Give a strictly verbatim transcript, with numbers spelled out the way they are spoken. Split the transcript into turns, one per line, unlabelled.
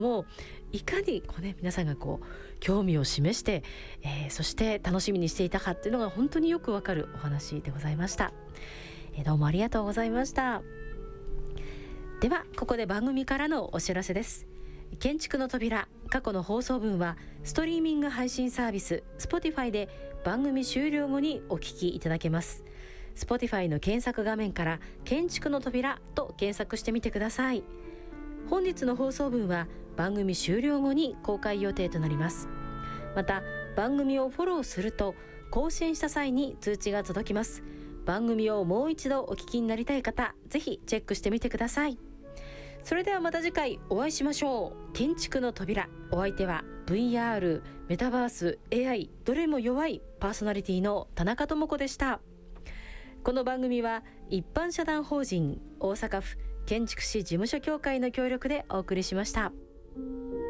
もういかにこう、ね、皆さんがこう興味を示して、えー、そして楽しみにしていたかっていうのが本当によくわかるお話でございました。えー、どうもありがとうございました。ではここで番組からのお知らせです。建築の扉、過去の放送分はストリーミング配信サービス Spotify で番組終了後にお聞きいただけます。 Spotify の検索画面から建築の扉と検索してみてください。本日の放送分は番組終了後に公開予定となります。また番組をフォローすると更新した際に通知が届きます。番組をもう一度お聞きになりたい方、ぜひチェックしてみてください。それではまた次回お会いしましょう。建築の扉、お相手は ブイアール、メタバース、エーアイ どれも弱いパーソナリティの田中智子でした。この番組は一般社団法人大阪府建築士事務所協会の協力でお送りしました。